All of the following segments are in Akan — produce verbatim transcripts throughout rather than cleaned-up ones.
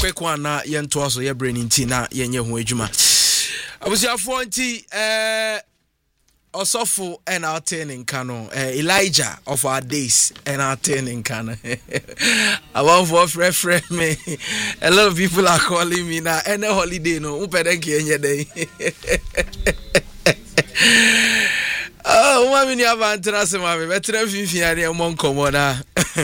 quick one na yento aso ye brain nti na yenye ho adwuma. Abusiafo nti eh Osofo and our turning canon, Elijah of our days and our turning canon. I want for friend me. A lot of people are calling me now. Any holiday, no, upedenki any day. Oh, mommy, you have answered, mommy. Better if you fear the among commoner.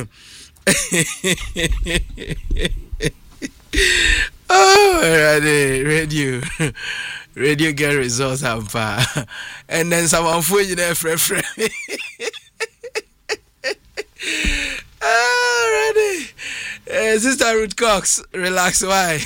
Oh, ready, radio. Radio get results and far. And then someone for you there, friend, friend. Ah, ready. Uh, Sister Ruth Cox, relax, why?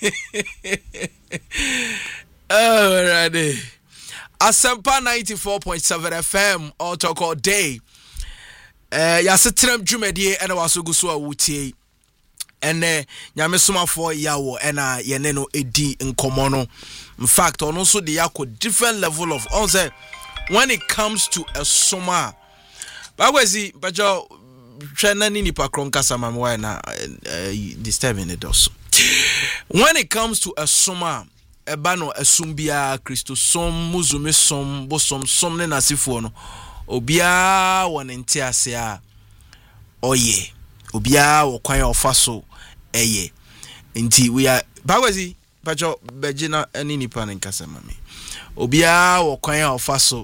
Oh, ready. Asempa ninety-four point seven F M, all talk all day. Uh, Yasetrem Jumedie, and I was so good so wuti. And uh, Yamesuma for Yawo, and uh, Yaneno Edi in Komono. In fact, on also the yako different level of also when it comes to a summer. But was he? But your Chenani nipa kronka sama mwa na disturbing it also. When it comes to a summer, a bano a sumbia Christo som muzume som bosom som ne nasifono obia wanentia sea oye obia wo kwan ofaso eye nti we are bagwazi bajo bejina ani nipa nkasa mame obia wo kwan ofaso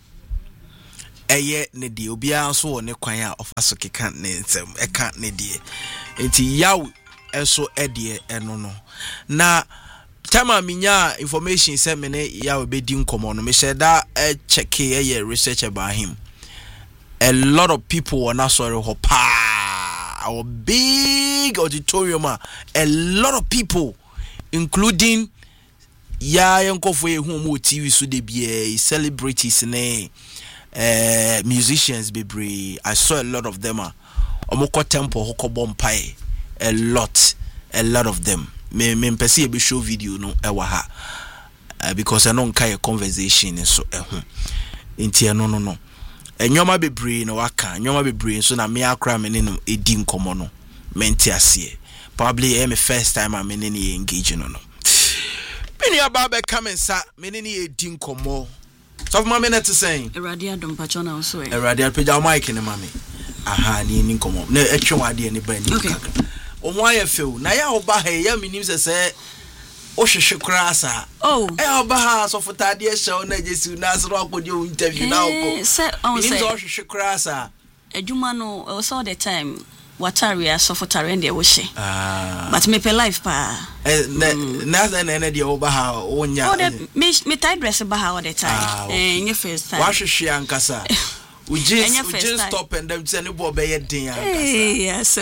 eye ne die obia nso wo ne kwan ofaso keka ne nsem eka ne die nti yaw eso edie eno no na Tama minya information say me ne ya we bedi nkomo no me share that uh, check eh research about him. A lot of were not sorry ho pa our big auditorium, a lot of people including ya yankofo ehu mo T V so de be celebrities ne uh, musicians bebre. I saw a lot of them omoko temple hoko bompai a lot a lot of them. Me me mpesi e be show video no ewa ha uh, because I no nka conversation so ehun nti no no no enyoma bebre no waka enyoma bebre so na me akra me ne no edi nkomo no menti ase probably e me first time am me ne ne engage no no me aba be come nsa me ne ne edi nkomo so for me net saying erade adom pacho na so e erade apja mic ne mame aha ni ni nkomo na etwe wade ne ba ni kaka Omwa feel na ya oba ha ya minim se se o hwehwe krasa oh e oba ha so fotade e hye na jesu na so akodi o interview na okọ se on se o hwehwe krasa adwuma no all the time watari so fotare ndie wo hye ah but me pe life pa eh na na na na de oba ha onya oh me me tie dress ba ha all the time eh nye first time wa hwehwe ankasa we just we just stop and them say no boy be din ankasa yes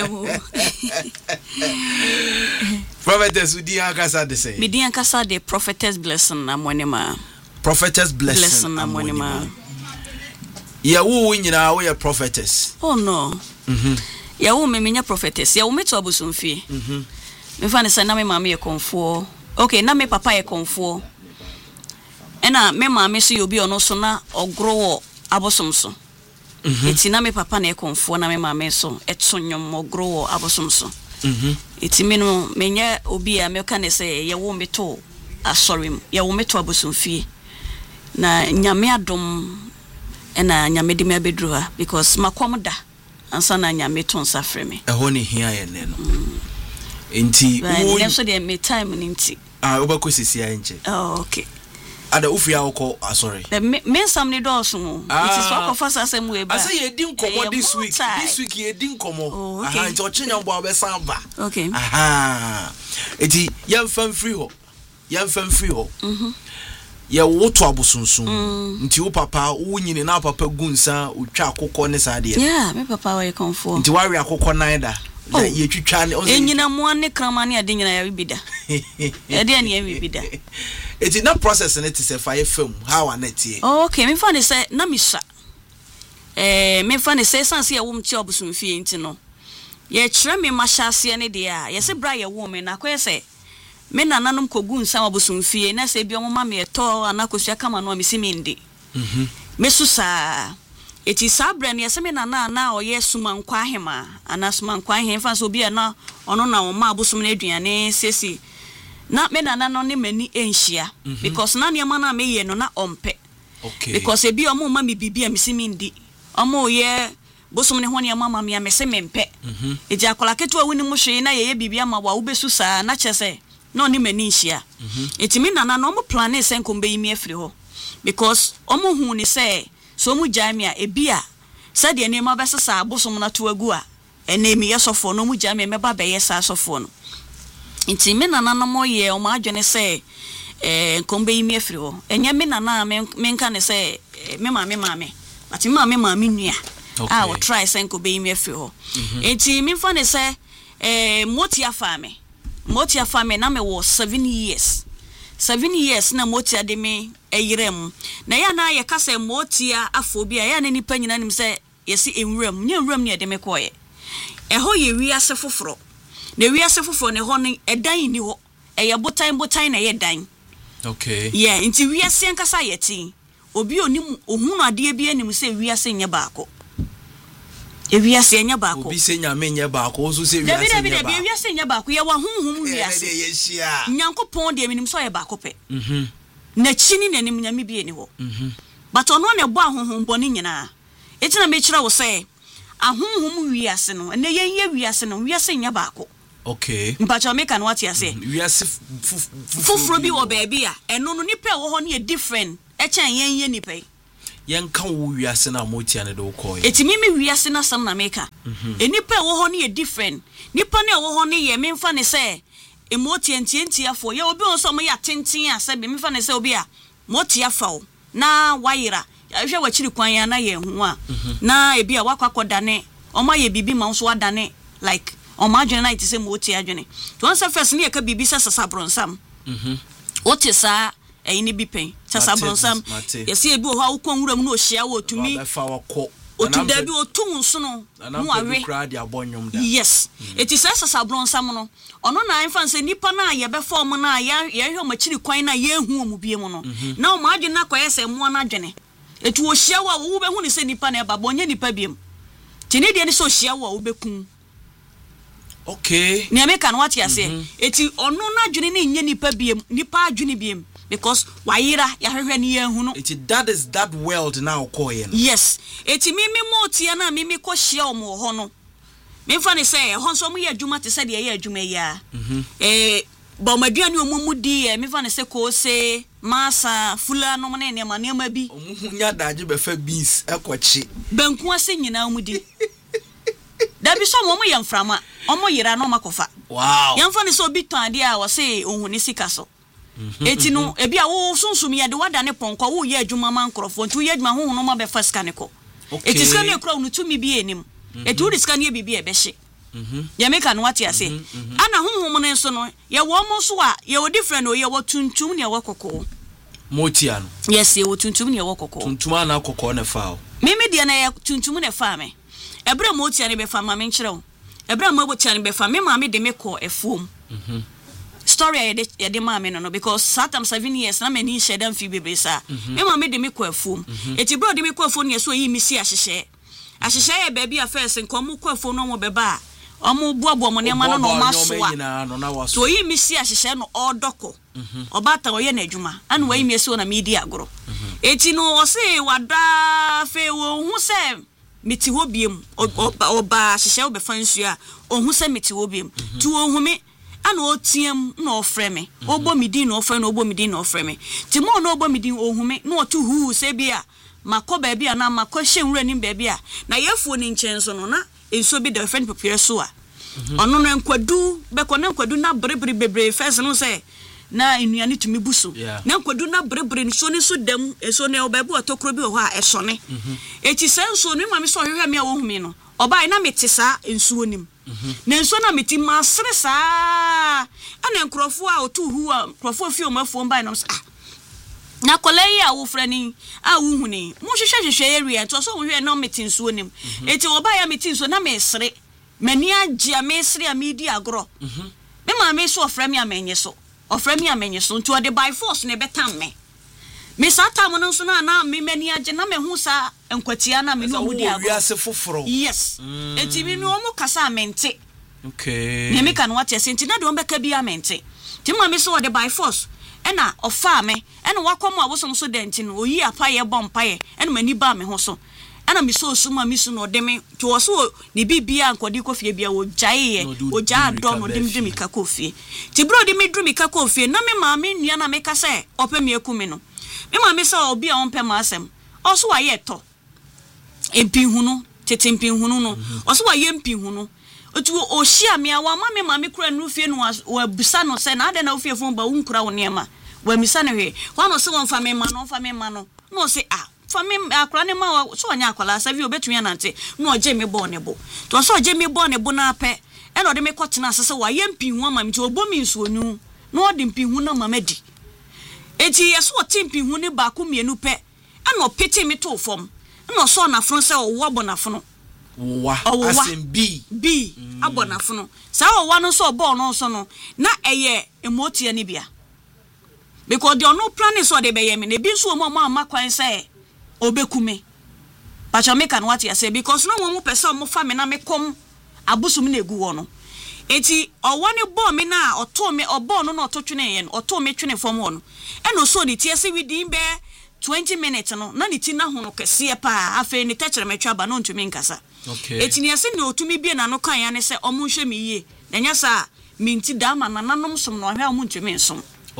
prophetess udi ankasa de say me din ankasa de prophetess blessing amonema prophetess blessing amonema ya wo nyina wo ya prophetess oh no mhm ya wo me menya prophetess ya wo meto abosomfie mhm me fa ne say na me mama ye konfo okay na me papa ye konfo ena me mama so yobi ono so na ogro abosomso mhm eti na me papa na ye konfo na me mama so etonyom ogro abosomso mhm eti me no menye obi a me ka ne say ye wo meto asorim ye wo meto abosomfie na nyame adom ena nyame de me abedru ha because makom da ansa na nyame to nsa frɛ me ɛho ne hia ye ne no enti wo nso de me time ni nti ah obako sisi ya nche oh okay ada ufia akọ asori me sam ne do so it is what of us asem we ba asa ye di nkomo this week this week ye di nkomo aha nti ochenya mbo abesan ba okay aha enti yemfam free ho yemfam free ho mhm ye woto abosunsun nti wo papa wo nyine na papa gunsa utwa akokọ ne sa de yeah me papa wa konfo nti wa we akokọ nan da ye twitwa ne enyina mo ne krama ne ade nyina ya bibida e de ne ya bibida eti na process ne ti se fire film how anetie oh okay me fa ne say na misa eh me fa ne say sanse ya wo mti obusunfie nti no ye kire me mahase ne de a ye se bra ye wo me na ko ye say me nananom kogu nsa obusunfie na se bi omo ma me eto anakosua kama no me siminde mhm me susa eti sabre ne yeseme na na na oye sumankwa hema ana sumankwa hema so bi na ono na o ma abosom na aduane sesi na me na na no ne mani enhia because na ne ma na me ye no na ompe okay because ebi omo ma me bibia mesimi ndi omo ye bosom ne ho ne ma ma me amese mempe eti akola keto wuni mu hwe na ye ye bibia ma wa wo besu saa na chese no ne mani enhia eti me na na no mo plan e sen kombe yimi afri ho because omo hu ni say so mu jamia ebia said the name abesesa abosom na to agu a enemi yesofo no mu jamia meba be yesa sofo no nti me nana no moye o ma adwene se eh kombe yimi afiri ho enye me nana me nka ne se me ma me ma me ati me ma me ma me nua ah we try se kombe yimi afiri ho nti me fa ne se eh moti afa me moti afa me na me wo seven years seven years na motia de me eyirem na ya na ye kasa motia afobia ya na nipa nyina nim se yesi enwuram nya enwuram ne de me koye eho ye wiase foforo na wiase foforo ne ho ne edan ni ho eye botan botan na ye dan okay yeah nti wiase nkasa yeti obi onim ohunu ade bia nim se wiase nya baako e wiase nya baako obi se nya me nya baako so se wiase nya baako David David wiase nya baako ye wa hunhum wiase ye yeshia Nyankopon de minim so ye baako pe mhm na chini na nim nyame bi eni ho mhm but ono na bo ahonhom boni nyina etina me kira wo se ahonhom wiase no na ye ye wiase no wiase nya baako okay mpacha me kan what ya say wiase fufuro bi wo baby a eno no nipa wo ho na ye different e chan yen ye nipa yen kan wo wiase na motia ne de wo koye etimi me wiase na sam na meka enipa wo ho na ye different nipa na wo ho na ye memfa ne say emotie ntientie afo ye obi on so mo ya tenten a se be memfa ne say obi a motia fawo na wayira ahwe wachiri kwan ya na ye hu a na ebi a wakwakoda ne oma ye bibi ma nso adane like oma adwene na ite se motia adwene to once first ne ye ka bibi se sasabronsam mhm otisa eyi ni bi pen sasabronsam yesi ebi o ha wokon wuram na ohia wo tumi fa wako otu da bi otu nso no mu awe yes eti se sasabronsam no ono na anfa nse nipa na ye be form na ye ye hwe machiri kwan na ye hu omu bie mu no na o ma adwene na koye se mu na adwene etu ohia wo wo be hu ni se nipa na e ba bonye nipa biem tini de ni so ohia wo wo be kun okay ni ameka no what ya say eti ono na adwene ni nye nipa biem nipa adwene biem because wayira ya hwehwe ni ye hu no eti that is that world now koye no yes eti mimi motia na mimi ko hia o mo ho no me fa ne say ho so mo ye adwuma te se de ye adwuma ya eh ba maduane o mu di e me fa ne se ko se masa fula no mo ne ne ma ne ma bi omunya daje be fa beans ekochi banku ase nyina mu di da bi so mo mo ye mframa o mo yira no makofa wow yan fa ne so bi ton ade a wo se ohuni sika so eti no ebi a wo sunsum ye de wada ne ponko wo ye adwuma man krofo ntu ye adwuma hoho no ma be fa sika ne ko eti sika ne kro no tumi bi enim eti wo sika ne bi bi e be hye mhm ya meka no wate ase ana hoho ne nso no ye wo mo so a ye wo different o ye wo tuntum ne wo kokko motia no yes ye wo tuntum ne wo kokko tuntum ana kokko ne fa o mimi de na ye tuntum ne fa me ebra motia ne be fa ma me nkire o ebra mo botia ne be fa me ma me de me ko efuom mhm story I did ya de mama no because satam seven years na mani shedam fi bebresa me mama de me ko afum eti bro de me ko afum ne so yi mi si ahihye ahihye ya baby affairs nkom ko afum no mo beba omo buabo mo ne ma no no maso so yi mi si ahihye no odoko obata oye na adwuma anu wa yi mi so na media agoro eti no o se wada fe wo hu se meti ho biem oba ahihye obefa nsua o hu se meti ho biem tu o hu me ana otiem na ofreme ogbo midin na ofreme na ogbo midin na ofreme ti mo na ogbo midin ohume na otu hu se bia makọ ba bia na makọ hyenwura nim ba bia na yefuo ni nchen so no na enso bi the friend prepare so a ono na nkwadu be ko na nkwadu na brebre bebre first no se na enuane tumi buso na nkwadu na brebre ni so ni so dam eso na obabu otokro bi ho a esone eti senso no ma me so hwehwe me a wo humi no oba na metisa ensuo nim na ensuo na meti masre saa ana nkrofo a otu hu a nkrofo fi o mafo mba no ah na kolei a wo frani a wo huni mo hwehwe hwehwe area to so wo hwe na meti ensuo nim eti oba ya meti ensuo na mesre mani agya mesre a medi agro me ma me so ofra me amenye so ofra me amenye so nto de by force na betam me me sata mo no so na na me mani age na me hu sa enkwatia na me no mu dia go yes enti mi no mo kasa mente okay ne me kan what senti na de on beka bia mente ti ma me so de by force ena ofa me ena wakom abosom so denti no oyi apaye bompaye ena mani ba me ho so ena mi so suma mi so no de me to wo so ne bibia ankodi kofie bia wo jaye wo ja do no de mi de mi ka kofie ti bro de mi dru mi ka kofie na me ma me nua na me ka se opa mi ekumi no me ma me so obi a on pe ma asem oso wa ye to empi hunu tete empi hunu no oso wa ye empi hunu otu o hia me awa ma me ma me kura nu fie no wa busa no se na ade na ofie fon ba unkura wo niema wa misa ne hwe wa no se won fa me ma no fa me ma no no se ah fa me akura ne ma wa so anya akwala sa vi obetun ya nante no oje me bo ne bo to so oje me bo ne bo na pe e no de me kwotena asese wa ye mpi hu ma me ti obo mi nsuo nu no de mpi hu na ma madi eti yeso timpi hu ne ba ko mienu pe e no pete me to fom e no so na fron se o wo bo na fron wa asen b b abo na fron sa o wa no so bo no so no na eye emotie ne bia because the no plan so de be ye me ne bi so mo ma ma kwan se obekume pacha me kan what you say because no mo person mo fa me na me kom abusum na egu wo no eti owone bo me na oto me obo no na ototwene ye no oto me twene fom wo no e no so de tie se within be twenty minutes no na ni ti na hono kese pa afa ni techere metwa ba no ntumi nkasa okay eti ne se ne otumi bie na no kan ya ne se omo hwe me yie na nya sa minti da ma na nanom som no hwe omo ntumi nsom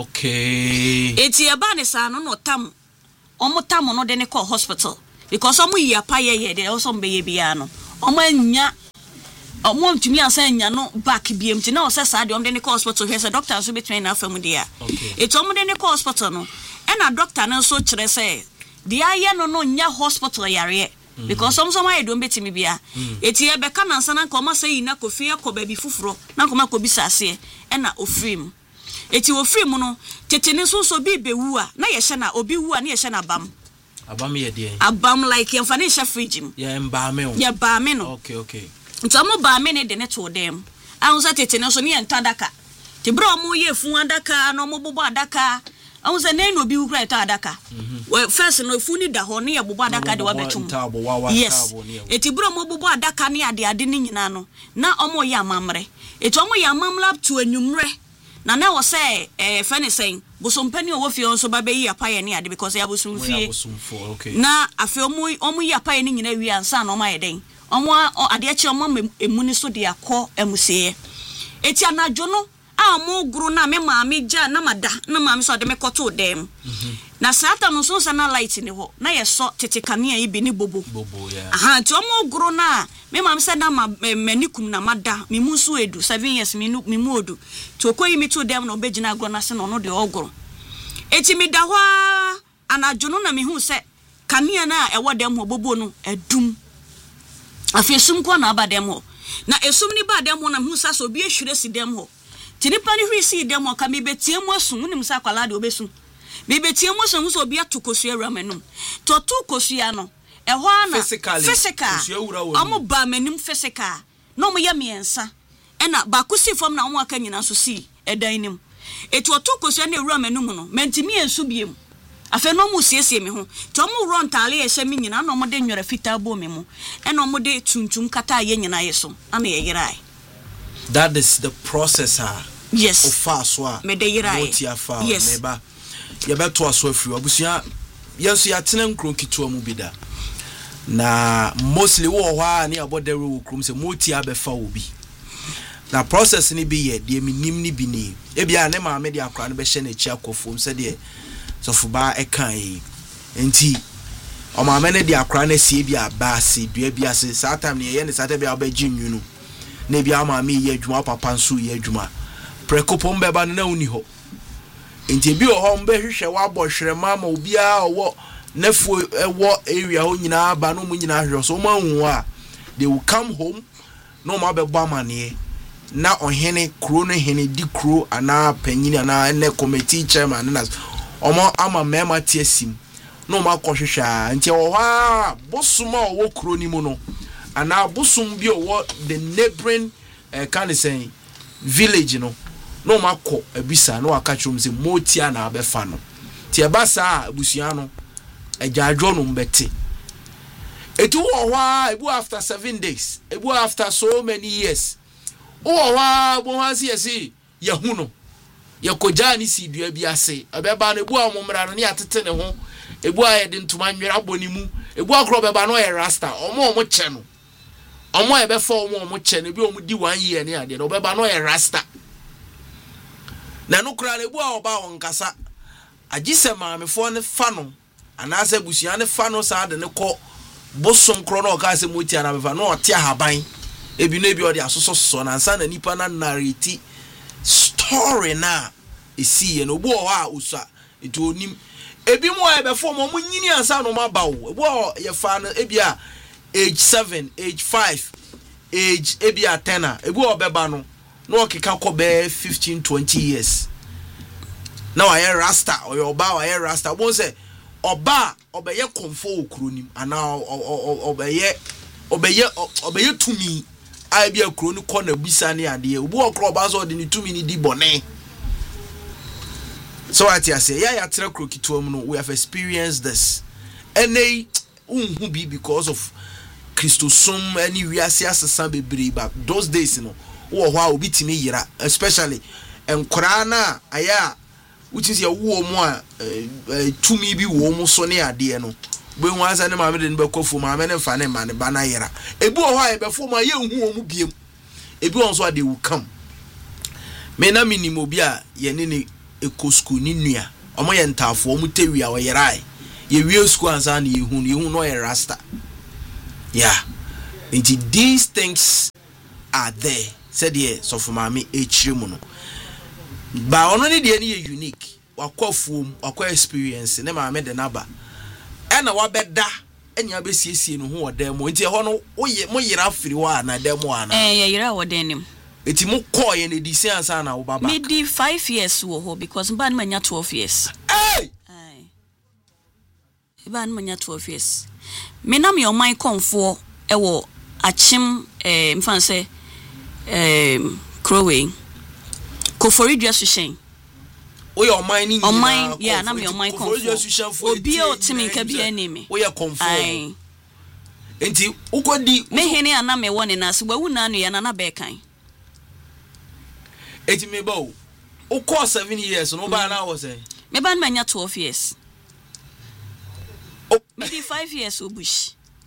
okay eti e ba ne sa no no tam omo tam no de ne call hospital because omo yi apa ye ye de also mbe ye bia no omo anya omo ntumi ansa anya no back biem ti na o se sa de omo de ne call hospital he se doctor so between na afamu dia eti omo de ne call hospital no e na doctor no so kire se de aye no no nya hospital yare because some some aye do betimi bia eti e be ka na ansa na nka omo say na kofi akoba bi fufuro na nka makobi sase e na ofrim eti ofrim no tete ne so so bi bewu a na ye hye na obi wu a na ye hye na bam abam ye de abam like ye fa ne hye fridge mu ye mba me o ye ba me no okay okay ntomo ba me ne de ne to dem ahunza tete ne so ne ntadaka ti bro mo ye fu adaka no mo bobo adaka ahunza ne no bi wu kra ta adaka first no fu ni da ho ne ye bobo adaka de wa betum yes eti bro mo bobo adaka ne ade ade ni nyina no na omo ye amamre eti omo ye amamla to anwumre na na wo say eh fani say bosompani owo fie onso ba be yi apaye ne ade because ya bosum fie okay na afi omo omo yi apaye ne nyina wi ansa na omo ayeden omo ade achi omo emuni so de akọ emusie eti anajo no a omo guru na me maami ja na mada na maami so de me koto dem na sata no so sa na light ne ho na ye so tete kanea yi bi ni bobo bobo ya aha ti omo guru na me maami se na ma manikum na mada me mu so edu seven years me me mu odu to koyi mi to dem no begina gro na se no no de ogro eti mi da ho anajo no na me hu se kanea na e wo dem ho bobo no edum afi esum ko na aba dem ho na esum ni ba dem ho na hu sa so bi ehwire si dem ho tini pani hwi si dem ho ka me betie mu asu nim sa kwala de obesu me betie mu asu so bi atokosu awura manum to to kosu no e ho ana physical omo ba manim physical no mo ye miensa e na ba kusi fom na omo aka nyina so si edan nim etu to kosu na awura manum no mentimi ensu biem afa no mu siesie me ho to mo ron tale ye hye me nyina no mo de nwere fita bo me mu e no mo de tuntum kata ye nyina ye so ana ye yirai that is the process ah yes of fast wa me de yirai yes meba ye beto aso afiri abusua yenso ya tena nkron kituo mu bida na mostly wo ho a ne abodere wo krum se moti abefa obi na process ni bi ye de minim ni bi ni e bia ne ma me de akra no be hye na chi akofom se de so fuba e kan yi enti o ma me ne de akra na sie bia ba se dua bia se sa time ne ye ne sa te bia ba ginyu no ne bia ma me ye adwuma papa nso ye adwuma prekopom be ba na uni ho enti bi o ho mbe hwehwe wa bo hwere mama obi a owo nafu ewo area ho nyina ba no mu nyina hwere so ma hu a they will come home no ma be ba mane na ohene kro no hene di kro ana panyini ana ne committee chairman na omo ama mema tiesim no ma kohwehwa nti o ha bosuma owo kro ni mu no ana bosum bi owo the neighboring uh, kind of saying village no no ma ko abisa no aka chum se motia na abefa no ti eba saa abusua no agyaadwo no mbete etu wo wa ebu after seven days ebu after so many years wo wa bo ha si esi ye hu no ye koja ni si dua bi ase ebeba no ebu amomra no ne atete ne ho ebu aye de ntoma nwera boni mu ebu akro beba no ye rasta omo omo che no omo ebe fo omo omo che no bi omo di one year ne ade no beba no ye rasta na no kra na ebu a oba won kasa agise maamefo ne fa no anase busua ne fa no sa de ne ko bosom kro no ka se motia na mefa no ote ahaban ebi no ebi ode asoso so na nsa na nipa na narrate story na esi ye no obo ho a usa eto onim ebi mo e be fo mo nyini ansa no maba wo obo ye fa no ebi a age seven age five age ebi a ten a ebi obeba no no okeka ko be fifteen twenty years now I hear rasta or your ba I hear rasta won say oba obeye konfo okronim ana obeye obeye obeye tumi ai bia kroni ko na bisa ne ade obu okro oba so de ni tumi ni di bone so what I say yeah ya tra krokito no we have experienced this and they unhu be because of Christosum any we ase asesa bebre but those days you know wo ho a obitimi yira especially enkora na aya which is your wo mu a tumi bi wo mu so ne ade no be hu ansa ne maame de ne bekofo maame ne fa ne ma ne ba na yira ebi wo ho a ebefo ma ye hu wo mu biem ebi won so ade wu kam me na minimo bi a ye ne ne ekosku ni nua omo ye ntafo omo tewi a wo yira ye wie school ansa na ye hu ye hu no ye rasta yeah into these things are there said ye so for mama echire no ba ono ne de ne unique wakofuom wakwa experience ne mama de naba e na wabeda enya besiesie no ho odem mo nti ho no woye mo yira afiri wa na dem wa na eh ye yira wo denim eti mo call ye ne di sense na wo baba me di five years wo ho because mba na manya twelve years hey ai mba na manya twelve years me na me oman konfo e wo achim eh mfan say um Croway Kofori Dressushen we your mining on mine yeah na me on mine confo obi o timi nka bi enemy we your confo enti ukodi me hene ana me woni na se wawu na anu ya na na be kan enti me ba o ko seven years no ba na wo say me ba na nya twelve years maybe five years obush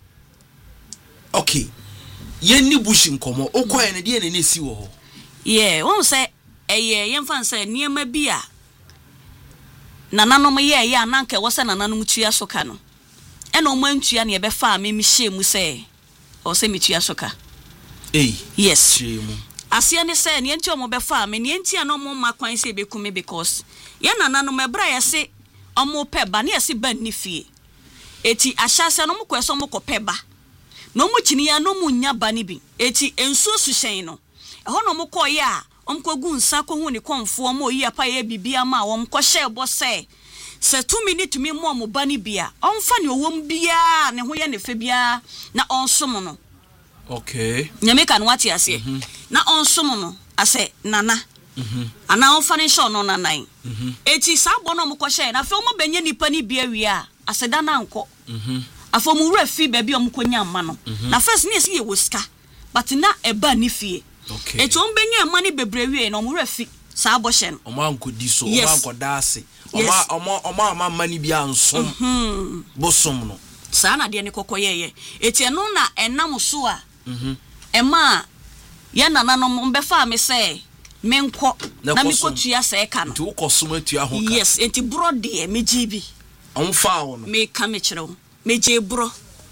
okay ye ni bush nkomo ukọ ene de ene nesi wo ho yeah won say eye ye mfa say niema bi a nananom ye ye ananka wo say nananom tua soka no ena o mantua ne be fa me mi hye mu say o say mi tua soka eh yes chemu asia ne say ne enti o mo be fa me ne enti ano mo ma kwan say be kume because ye nananom e bra ye say o mo pe ba ne ye say ban ni fie eti ahyase no mo kweso mo kope ba no mo chini ya no mo nya ba ni bi eti ensu su hyen no e ho no mo koye a om kogu nsa ko hu ni konfo mo yi apa ye bibia ma om ko hye bo se se two minute mi mo mo ba ni bia om fa ne owom bia ne ho ye ne fe bia na onsom no okay nyameka no wati ase mm -hmm. na onsom no ase nana mhm mm ana on fa ne show no nanan mhm mm eti sa bo no mo ko hye na fe mo benye nipa ni bia wi a ase da na nko mhm mm afo mu wura fi ba bia om ko nya ma no mm -hmm. na first ne ese ye woska but na eba ni fie okay eti on benye ma ni bebre wi na mo wura fi sa bo hye no o ma nko di so o ma nko da ase o ma o ma o ma ma ma ni bia nsom mhm bosom no sa na de ne kokoye ye eti eno na enam so a mhm ema ya nana no mbe fa me say menko na me kotua se ka no nti ukosom atua ho ka yes enti bro de me gibi on fa wo no me ka me kire me je bro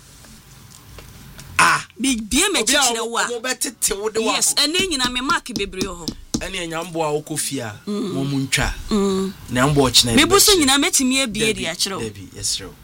ah bi bie me kire wa mo betete wo de wa yes ene nyina me mark bebre ho ene enyambo a okofia mo mu ntwa na mbo ochina me buso nyina metimi abie di a kire debi yes ro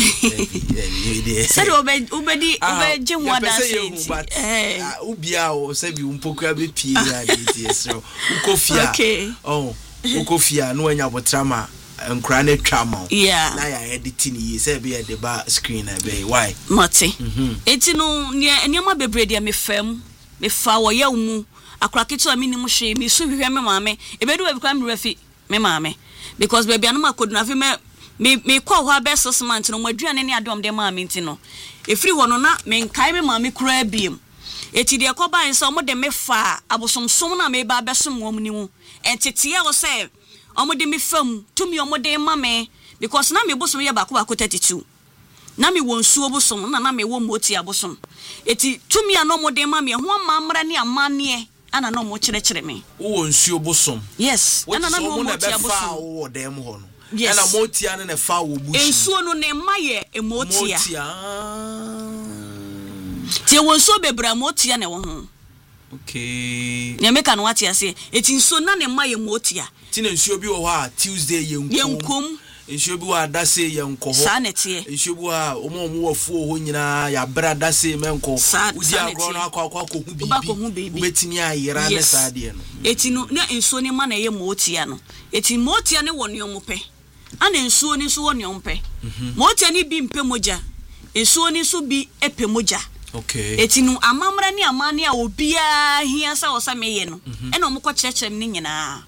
Said obedi obedi obeje wada senti eh ubia o sabi umpokua be pie ya di esro ukofia oh ukofia no anya botrama nkra na twama yeah na ya editing yi say be the bar screen na be why mate eti no ne ma bebre dia me fam me fa wo ya mu akra keto ami ni mu hwe me su hwe me maame ebedu we kwa me refi me maame because baby anuma koduna fi me me me call ho be six months no maduane ne adom de ma me nti no efiri ho no na me nkai me ma me kura biem eti de koba nsa mo de me fa abosomsom na me ba besom wom ni mu entete ya wo say omo de me fam tumi omo de ma me because na me bosom ye ba ko ba ko thirty-two na me won suo bosom na na me wo moti abosom eti tumi ano mo de ma me ho amamra ne amane ana no mo kire kire me wo nsuo bosom yes ana na me wo moti abosom wo dem ho no yes. ana moti ana na fa wo bushi ensuo no ne maye emotia motia tie won so bebra motia ne wo ho okay ne meka no wate ase eti nso na ne maye motia ti na nsuo bi wo ha Tuesday yenkom yenkom nsuo bi wa dase yenko ho sa na tie nsuo bi wa omo omo wafuo ho nyina ya bra dase menko udi agro no akwa akwa ko hu bibi betimi ayera ne sa de no eti no na nsuo ne ma na ye motia no eti motia ne wo ne omope ana nsuo ni so wo ne omope motia ni bi mpe moja nsuo ni so bi epe moja okay eti no amamra ni amane a obia hia sa wo sa meye no ena omo ko kyerkyerem ni nyina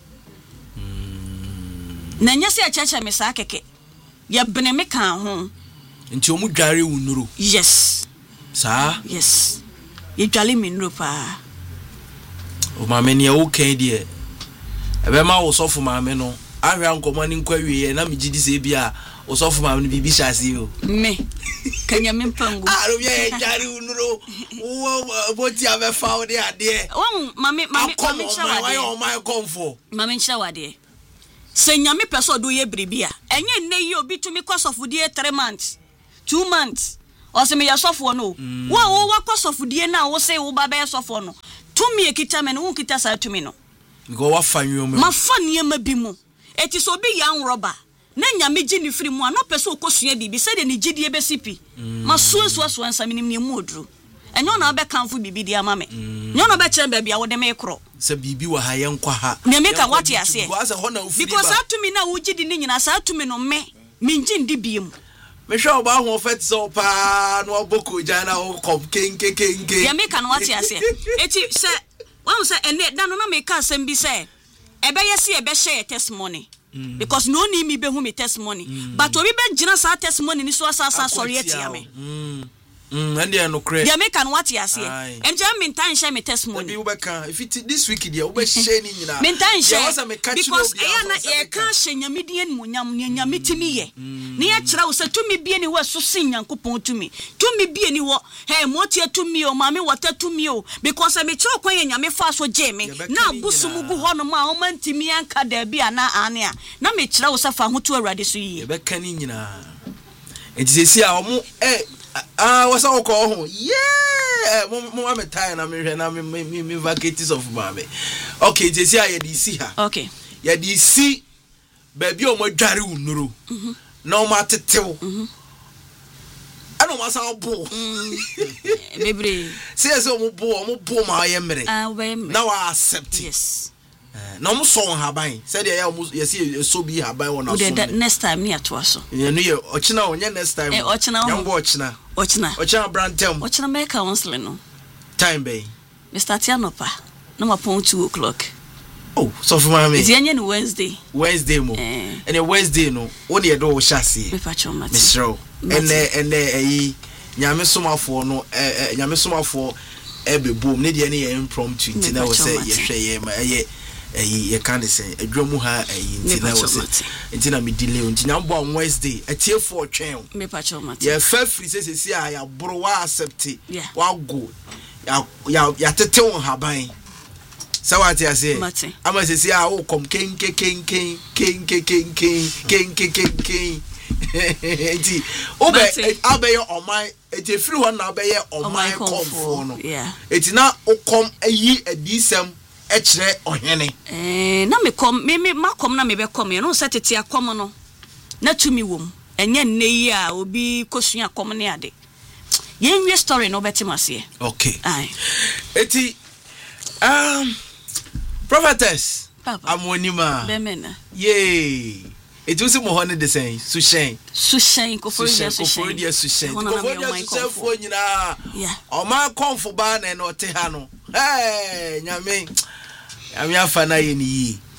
na nya se kyerkyerem sa keke ya bene me kan ho nti omo dware unuru yes sa yes ye dwale me nuru pa o ma me ne o kan die ebe ma wo sofo ma me no ahwa nkomo ni nkwawie na me gidi se bia o sofo ma me bibi shase o me kanya me mpangu ah ro ye dware unuru wo boti ave fa o de ade won mame mame mame chawa de o my comfort mame chawa de senya me peso do ye bribia enye nne yi obi tumi kosofudie three months two months o se me ya sofo no wo wo wa kosofudie na wo se wo ba be sofo no tumi ekita me no wo kita sa tumi no go wa fanyo me ma fanie ma bi mu eti so bi ya nroba na nyame gi ni firi mu a no peso okosua bibi se de ni gidie be sipi ma so so so ansa minim ne mu odru enyo na be kanfo bibi dia ma me nyo na be kire ba bia wo de me kro se bibi wa ha yenkwa ha ne me ka wate ase because ba atumi na wo gidi ni nyina sa atumi no me minji ndi biem me hwa oba ho fet so pa no oboko jana o kom kenke kenke ya me ka no wate ase eti se wan se ene da no na me ka asem bi se ebe yesi ebe share testimony mm. because no ni mi be hu me testimony mm. but obi be gina sa testimony ni so asa asa sorry etia me mm mm and they no credit ya me kan what ya say em je me tan share me testimony we can if it this week dia we be share ni nyina me tan share because eya na ye kan share nyamedie ni monyam ni nyametimi ye ni ye kira wo se tumi bie ni wo so sin yankopon tumi tumi bie ni wo hey motie tumi o ma me wota tumi o because me kira kwan ye nyame fa so je me na busum gu ho no ma o mantimi anka da bia na ane a na me kira wo se fa ho to awrade so yi ye be kan ni nyina enti a omo eh ah wasa oko ho yeah mo mo am tie na me hwe na me me me vacates of mame okay enti a ye di si ha okay ye di si ba bi o mo dware unuru mhm na o ma tetew mhm ana o ma sa bo bebre say say o mo bo o mo bo ma ye mere ah we na wa accept yes na mo so haban said ya ya see so bi haban wona so next time ni ato aso ye no ye ochina onye next time eh ochina yan go ochina ochina ochina brantem ochina make counseling no time bay Mister Tianopa no ma pon two o'clock oh so for mama is yenye no Wednesday Wednesday mo eh and a Wednesday no won ye do shase me fa choma misro ene ene eyi nyame somafo no eh nyame somafo e be boom ne de ne ye impromptu nti na wo say ye hwe ye ma ye eh ye kan say adwamu ha eh nti na wo say nti na me delay nti na mbo on Wednesday atie for twen me pa choma ye fa free say say a ya bro wa accept wa go ya ya ya tete won haban sawati ase ama say say a wo kom ken ken ken ken ken ken ken ken ken ken ken enti obe abe yo oman eti free one na abe ye oman komfo no eti na okom ayi adisem e kire ohene eh na me kom me me makom na me be kom ye no setete akom no na tumi wom enye nne yi a obi kosua akom ne ade ye nwe story no betimase okay ai eti um prophetess amonima bemena yay it was mo honey the same sushen sushen ko for dia sushen ko for dia sushen ko for dia sushen fo nyina o ma konfo ba na no te ha no eh nyame nyame afa na ye ni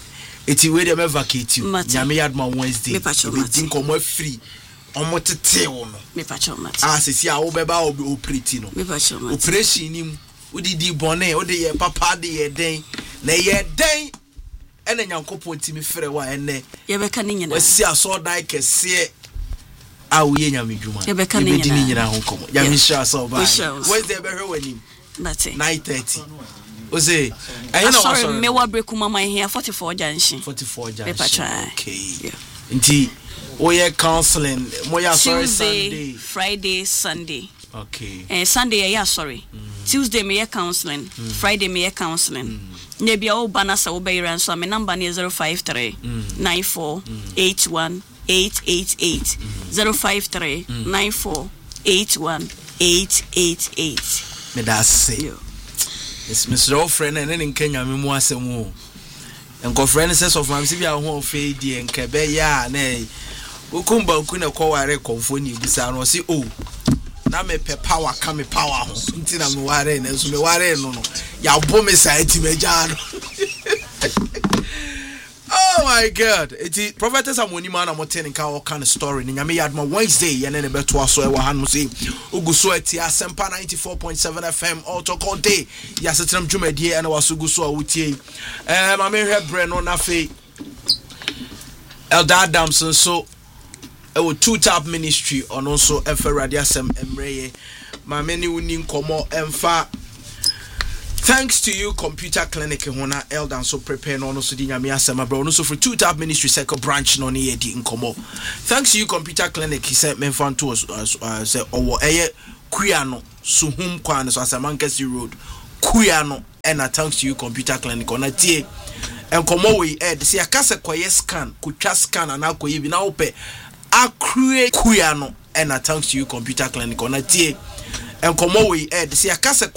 eti we dey me vacate you Mate. nyame yadma Wednesday Me pacho we mate. din komo free omo tete wo no Me pacho mate. ah sisi a wo beba operate no Me pacho mate. operation nim udidi bone ode ye papa de ye den na ye den ene nyankopon timi frɛ wa ene Ye beka ni nyina. wasi aso dai kese a wo ye nyame dwuma Ye beka ni di nyina. nyina ho komo ya mi sha so ba Sure. Wednesday be hwe wanim Mate. nine thirty Ose ayi na Sorry, waso me wa break mama here forty-four junction. forty-four Me pacho. junction okay Yeah. nti oye counseling mo ya sorry Tuesday, Sunday Friday, Sunday. okay Eh, Sunday yeah sorry. Mm. Tuesday me yeah counseling. Mm. Friday me yeah counseling. Ne bia o bana sa wo be ran so me number ne zero five three nine four eight one eight eight eight zero five three nine four eight one eight eight eight. me da say Yo. it's Mister Friend and in Kenya me mu asem o enko friend says of am sibia ho fe die enka be ya na okumba ku na kware konfo ni bisa no si o na me pe power ka me power ho nti na me ware na so me ware no no ya bo me sa eti me ja no oh my god eti prophetess amoni man na moten nka o kan story ni nyame yadma Wednesday ye ne ne beto aso e wa han mo say oguso eti asempa ninety-four point seven F M auto conte ya setram dwumadie ene waso guso a wotie eh ma me hwe bre no na fe Elder Adamson so e wo two tap ministry ono so emfa radio asem emreye ma me ni woni nkomo emfa. Thanks to you, Computer Clinic, Hona Eldan, so prepare no so di nyame asema bro no so for two tap ministry second branch no ne di nkomo. Thanks to you, Computer Clinic, he said men fan to us uh, say owo eye kuano so hum kwan so Asamankasi road kuano and thanks to you, Computer Clinic on a tie enkomo we ed say akase koye scan kutwa scan na akoye bi na ope akure kuano and thanks to you, Computer Clinic on a tie enkomo we ed say akase